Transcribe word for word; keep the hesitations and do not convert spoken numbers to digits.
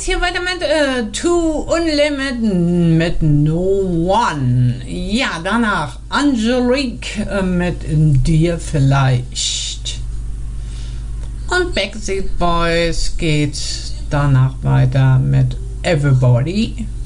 geht's hier weiter mit äh, Two Unlimited mit No One. Ja, danach Angelique äh, mit Dir vielleicht. Und Backstreet Boys geht danach weiter mit Everybody.